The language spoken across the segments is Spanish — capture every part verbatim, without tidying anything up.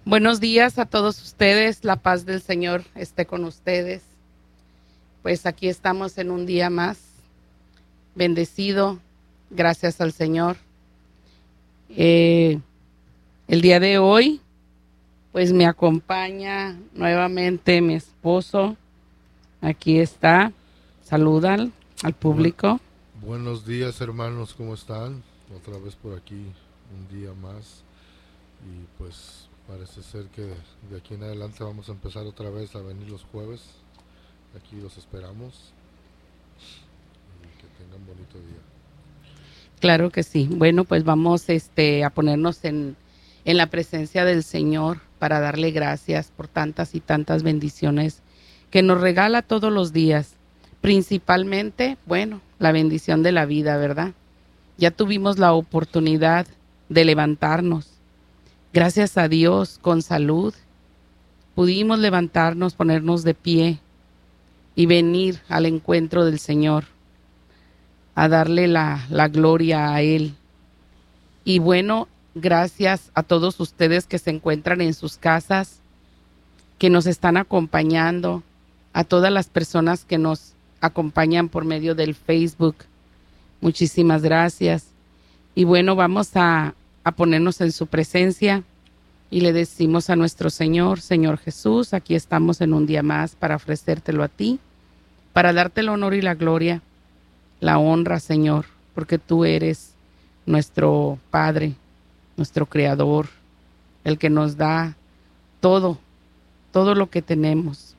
Buenos días a todos ustedes, la paz del Señor esté con ustedes. Pues aquí estamos en un día más, bendecido, gracias al Señor. Eh, el día de hoy, pues me acompaña nuevamente mi esposo, aquí está, saludan al público. Buen, buenos días hermanos, ¿cómo están? Otra vez por aquí, un día más. Y pues parece ser que de aquí en adelante vamos a empezar otra vez a venir los jueves. Aquí los esperamos y que tengan bonito día. Claro que sí. Bueno, pues vamos este, a ponernos en, en la presencia del Señor para darle gracias por tantas y tantas bendiciones que nos regala todos los días. Principalmente, bueno, la bendición de la vida, ¿verdad? Ya tuvimos la oportunidad de levantarnos. Gracias a Dios, con salud, pudimos levantarnos, ponernos de pie y venir al encuentro del Señor, a darle la, la gloria a Él. Y bueno, gracias a todos ustedes que se encuentran en sus casas, que nos están acompañando, a todas las personas que nos acompañan por medio del Facebook. Muchísimas gracias. Y bueno, vamos a, a ponernos en su presencia y le decimos a nuestro Señor, Señor Jesús, aquí estamos en un día más para ofrecértelo a ti, para darte el honor y la gloria, la honra, Señor, porque tú eres nuestro Padre, nuestro Creador, el que nos da todo, todo lo que tenemos.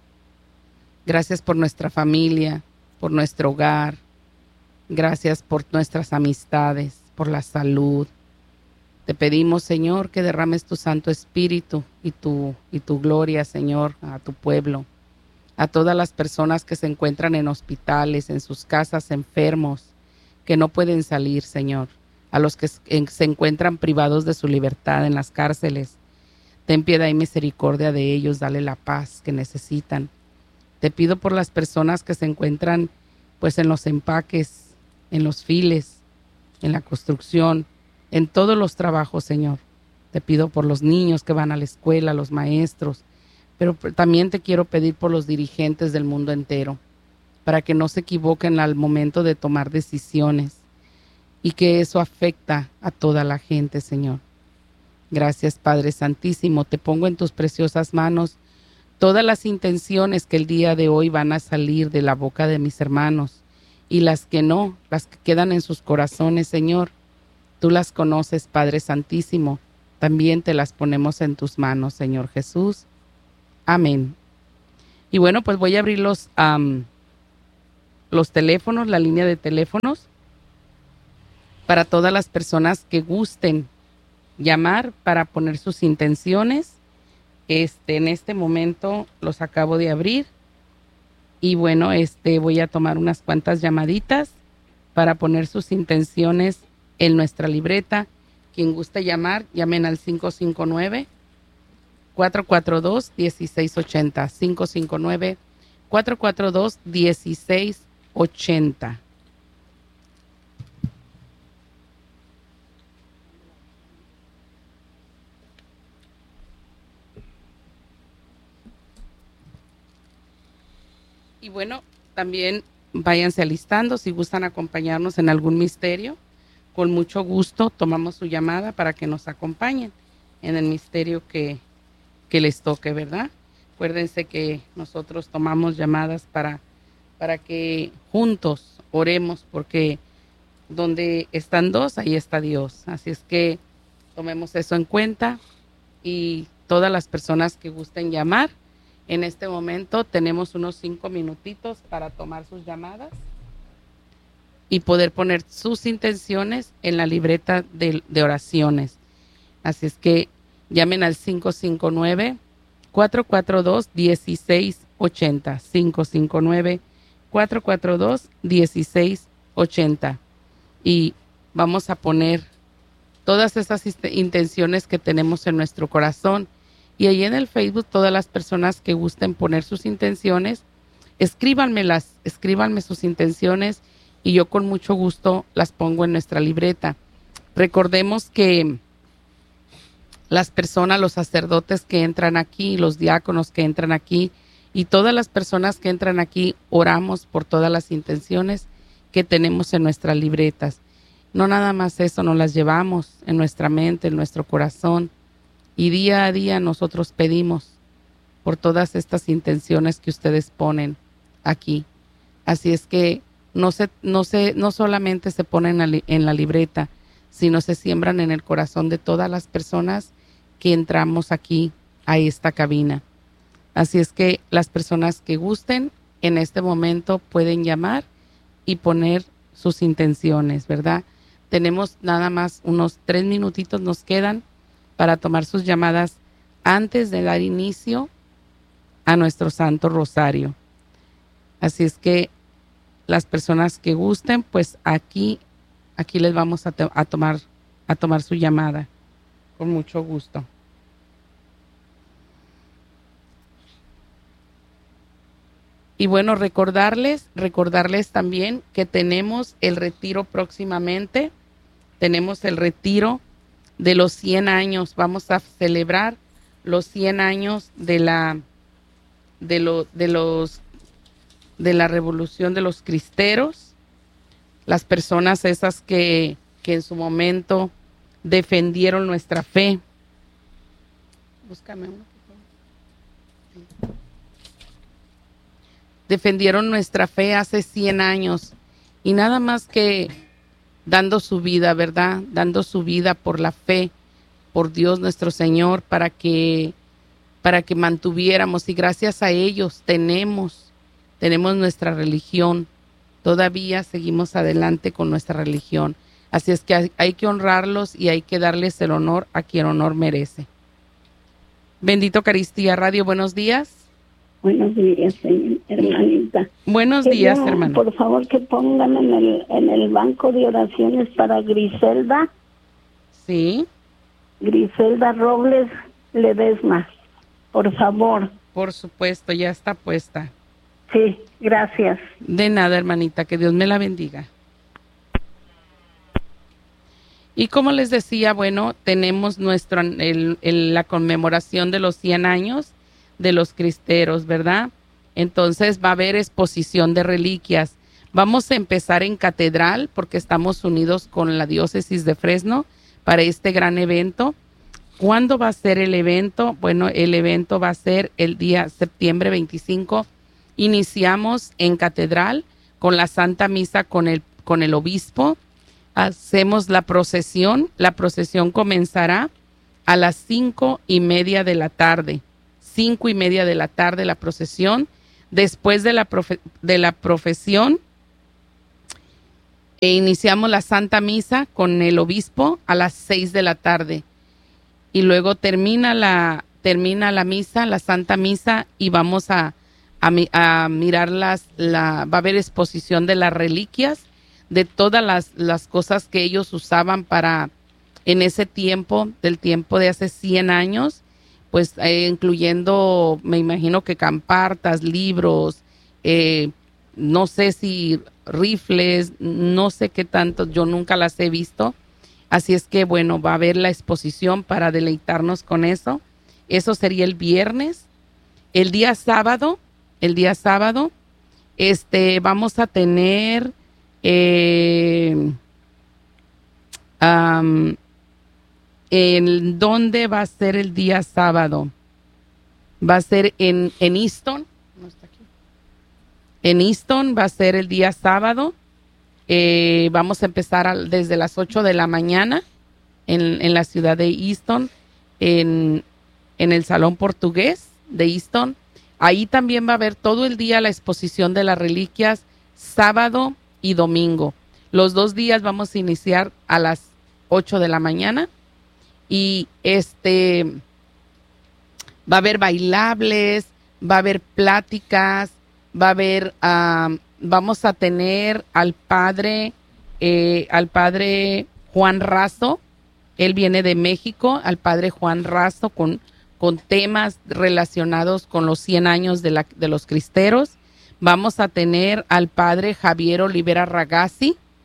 Gracias por nuestra familia, por nuestro hogar, gracias por nuestras amistades, por la salud. Te pedimos, Señor, que derrames tu Santo Espíritu y tu, y tu gloria, Señor, a tu pueblo, a todas las personas que se encuentran en hospitales, en sus casas, enfermos, que no pueden salir, Señor, a los que se encuentran privados de su libertad en las cárceles. Ten piedad y misericordia de ellos, dale la paz que necesitan. Te pido por las personas que se encuentran pues en los empaques, en los files, en la construcción, en todos los trabajos, Señor. Te pido por los niños que van a la escuela, los maestros, pero también te quiero pedir por los dirigentes del mundo entero, para que no se equivoquen al momento de tomar decisiones y que eso afecta a toda la gente, Señor. Gracias, Padre Santísimo. Te pongo en tus preciosas manos todas las intenciones que el día de hoy van a salir de la boca de mis hermanos y las que no, las que quedan en sus corazones, Señor. Tú las conoces, Padre Santísimo. También te las ponemos en tus manos, Señor Jesús. Amén. Y bueno, pues voy a abrir los, um, los teléfonos, la línea de teléfonos, para todas las personas que gusten llamar para poner sus intenciones. Este, en este momento los acabo de abrir. Y bueno, este, voy a tomar unas cuantas llamaditas para poner sus intenciones en nuestra libreta. Quien guste llamar, llamen al cinco cinco nueve, cuatro cuatro dos, uno seis ocho cero. cinco cinco nueve, cuatro cuatro dos, uno seis ocho cero. Y bueno, también váyanse alistando si gustan acompañarnos en algún misterio. Con mucho gusto tomamos su llamada para que nos acompañen en el misterio que, que les toque, ¿verdad? Acuérdense que nosotros tomamos llamadas para, para que juntos oremos, porque donde están dos, ahí está Dios. Así es que tomemos eso en cuenta y todas las personas que gusten llamar, en este momento tenemos unos cinco minutitos para tomar sus llamadas y poder poner sus intenciones en la libreta de, de oraciones. Así es que llamen al cinco cinco nueve, cuatro cuatro dos, uno seis ocho cero. cinco cinco nueve, cuatro cuatro dos, uno seis ocho cero. Y vamos a poner todas esas intenciones que tenemos en nuestro corazón. Y ahí en el Facebook, todas las personas que gusten poner sus intenciones, escríbanmelas, escríbanme sus intenciones y yo con mucho gusto las pongo en nuestra libreta. Recordemos que las personas, los sacerdotes que entran aquí, los diáconos que entran aquí y todas las personas que entran aquí, oramos por todas las intenciones que tenemos en nuestras libretas. No nada más eso, nos las llevamos en nuestra mente, en nuestro corazón, y día a día nosotros pedimos por todas estas intenciones que ustedes ponen aquí. Así es que no se, no se, no solamente se ponen en la libreta, sino se siembran en el corazón de todas las personas que entramos aquí a esta cabina. Así es que las personas que gusten en este momento pueden llamar y poner sus intenciones, ¿verdad? Tenemos nada más unos tres minutitos nos quedan para tomar sus llamadas antes de dar inicio a nuestro Santo Rosario. Así es que las personas que gusten, pues aquí, aquí les vamos a, to- a tomar, a tomar su llamada. Con mucho gusto. Y bueno, recordarles, recordarles también que tenemos el retiro próximamente. Tenemos el retiro de los cien años. Vamos a celebrar los cien años de la, de lo, de los, de la revolución de los cristeros. Las personas esas que, que en su momento defendieron nuestra fe. Búscame uno. Defendieron nuestra fe hace cien años y nada más que dando su vida, ¿verdad? Dando su vida por la fe, por Dios nuestro Señor, para que, para que mantuviéramos, y gracias a ellos tenemos, tenemos nuestra religión. Todavía seguimos adelante con nuestra religión. Así es que hay, hay que honrarlos y hay que darles el honor a quien honor merece. Bendito Eucaristía Radio, buenos días. Buenos días, hermanita. Buenos Quería, días, hermano. Por favor, que pongan en el, en el banco de oraciones para Griselda. Sí. Griselda Robles Ledesma. Por favor. Por supuesto, ya está puesta. Sí, gracias. De nada, hermanita, que Dios me la bendiga. Y como les decía, bueno, tenemos nuestro, el, el, la conmemoración de los cien años de los cristeros, ¿verdad? Entonces va a haber exposición de reliquias. Vamos a empezar en catedral porque estamos unidos con la diócesis de Fresno para este gran evento. ¿Cuándo va a ser el evento? Bueno, el evento va a ser el día septiembre veinticinco. Iniciamos en catedral con la Santa Misa con el, con el obispo. Hacemos la procesión. La procesión comenzará a las cinco y media de la tarde. Cinco y media de la tarde la procesión. Después de la, profe, de la profesión, e iniciamos la Santa Misa con el obispo a las seis de la tarde. Y luego termina la, termina la misa, la Santa Misa, y vamos a, a, a mirar las, la, va a haber exposición de las reliquias, de todas las, las cosas que ellos usaban para, en ese tiempo, del tiempo de hace cien años, pues eh, incluyendo, me imagino que campartas, libros, eh, no sé si rifles, no sé qué tanto, yo nunca las he visto. Así es que, bueno, va a haber la exposición para deleitarnos con eso. Eso sería el viernes. El día sábado, el día sábado, este, vamos a tener... Eh, um, ¿En dónde va a ser el día sábado? Va a ser en, en Easton. No está aquí. En Easton va a ser el día sábado. Eh, vamos a empezar a, desde las ocho de la mañana en, en la ciudad de Easton, en, en el Salón Portugués de Easton. Ahí también va a haber todo el día la exposición de las reliquias, sábado y domingo. Los dos días vamos a iniciar a las ocho de la mañana. Y este va a haber bailables, va a haber pláticas, va a haber, um, vamos a tener al padre, eh, al padre Juan Razo. Él viene de México, al padre Juan Razo, con, con temas relacionados con los cien años de, la, de los cristeros. Vamos a tener al padre Javier Olivera Ragazzi.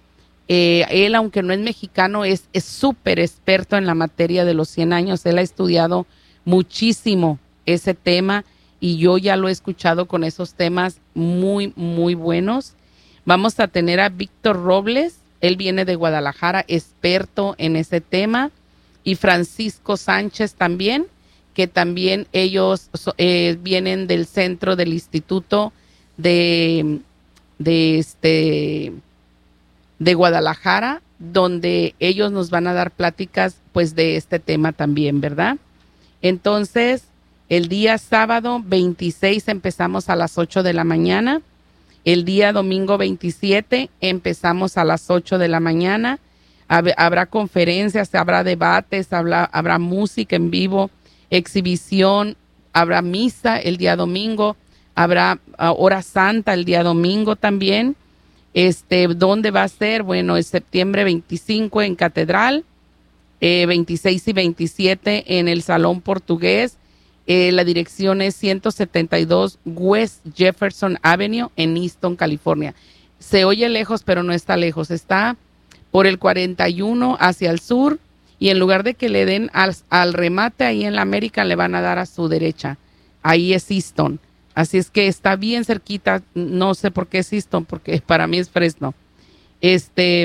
Eh, él, aunque no es mexicano, es es súper experto en la materia de los cien años. Él ha estudiado muchísimo ese tema y yo ya lo he escuchado con esos temas muy, muy buenos. Vamos a tener a Víctor Robles, él viene de Guadalajara, experto en ese tema, y Francisco Sánchez también, que también ellos eh, vienen del centro del Instituto de, de este... de Guadalajara, donde ellos nos van a dar pláticas pues de este tema también, ¿verdad? Entonces, el día sábado veintiséis empezamos a las ocho de la mañana, el día domingo veintisiete empezamos a las ocho de la mañana, Hab- habrá conferencias, habrá debates, habrá, habrá música en vivo, exhibición, habrá misa el día domingo, habrá uh, hora santa el día domingo también. Este, ¿dónde va a ser? Bueno, es septiembre veinticinco en Catedral, eh, veintiséis y veintisiete en el Salón Portugués. Eh, la dirección es ciento setenta y dos West Jefferson Avenue en Easton, California. Se oye lejos, pero no está lejos. Está por el cuarenta y uno hacia el sur, y en lugar de que le den al, al remate ahí en la América, le van a dar a su derecha. Ahí es Easton. Así es que está bien cerquita, no sé por qué es Easton, porque para mí es Fresno. Este,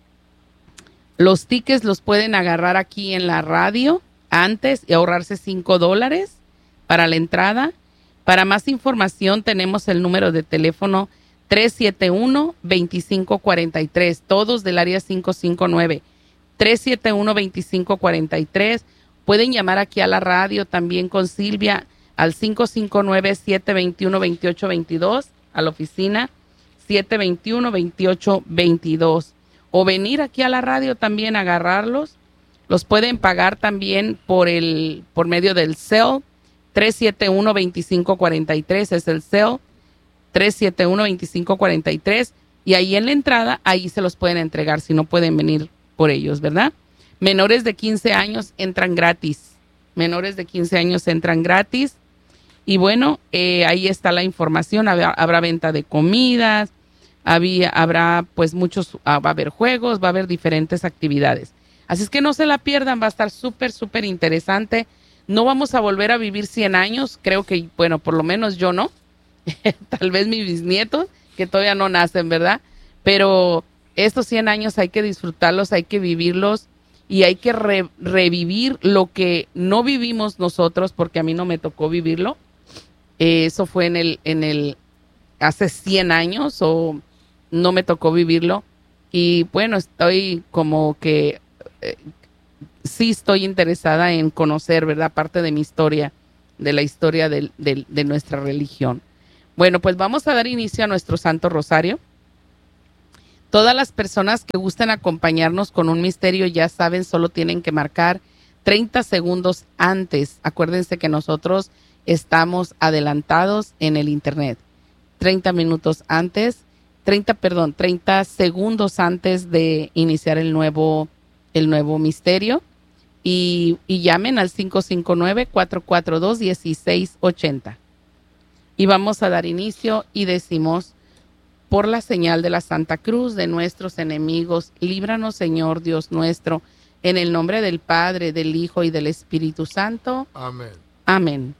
los tickets los pueden agarrar aquí en la radio antes y ahorrarse cinco dólares para la entrada. Para más información tenemos el número de teléfono tres siete uno, dos cinco cuatro tres, todos del área cinco cinco nueve, tres siete uno, dos cinco cuatro tres. Pueden llamar aquí a la radio también con Silvia al cinco cinco nueve, siete dos uno, dos ocho dos dos, a la oficina siete dos uno, dos ocho dos dos, o venir aquí a la radio también a agarrarlos. Los pueden pagar también por el por medio del Zelle, tres siete uno, dos cinco cuatro tres es el Zelle, tres siete uno, dos cinco cuatro tres, y ahí en la entrada, ahí se los pueden entregar si no pueden venir por ellos, ¿verdad? Menores de quince años entran gratis, menores de quince años entran gratis. Y bueno, eh, ahí está la información, habrá, habrá venta de comidas, había, habrá pues muchos, ah, va a haber juegos, va a haber diferentes actividades. Así es que no se la pierdan, va a estar súper, súper interesante. No vamos a volver a vivir cien años, creo que, bueno, por lo menos yo no, tal vez mis bisnietos, que todavía no nacen, ¿verdad? Pero estos cien años hay que disfrutarlos, hay que vivirlos, y hay que re- revivir lo que no vivimos nosotros, porque a mí no me tocó vivirlo. Eh, eso fue en el, en el, hace cien años, o no me tocó vivirlo. Y bueno, estoy como que, eh, sí estoy interesada en conocer, ¿verdad? Parte de mi historia, de la historia del, del, de nuestra religión. Bueno, pues vamos a dar inicio a nuestro Santo Rosario. Todas las personas que gusten acompañarnos con un misterio, ya saben, solo tienen que marcar treinta segundos antes. Acuérdense que nosotros estamos adelantados en el internet. treinta minutos antes, treinta, perdón, treinta segundos antes de iniciar el nuevo, el nuevo misterio. Y, y llamen al cinco cinco nueve, cuatro cuatro dos, uno seis ocho cero. Y vamos a dar inicio y decimos: por la señal de la Santa Cruz de nuestros enemigos, líbranos, Señor Dios nuestro, en el nombre del Padre, del Hijo y del Espíritu Santo. Amén. Amén.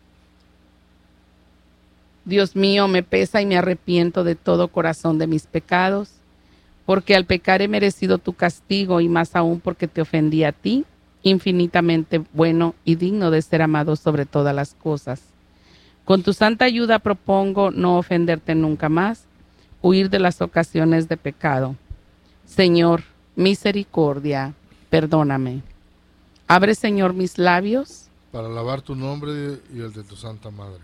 Dios mío, me pesa y me arrepiento de todo corazón de mis pecados, porque al pecar he merecido tu castigo, y más aún porque te ofendí a ti, infinitamente bueno y digno de ser amado sobre todas las cosas. Con tu santa ayuda propongo no ofenderte nunca más, huir de las ocasiones de pecado. Señor, misericordia, perdóname. Abre, Señor, mis labios para alabar tu nombre y el de tu Santa Madre.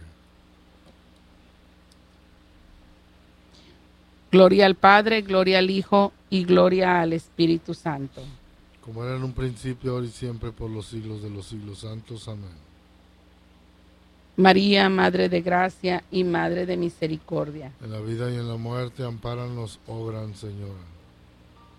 Gloria al Padre, gloria al Hijo y gloria al Espíritu Santo. Como era en un principio, ahora y siempre, por los siglos de los siglos santos. Amén. María, Madre de Gracia y Madre de Misericordia. En la vida y en la muerte, ampáranos, oh Gran Señora.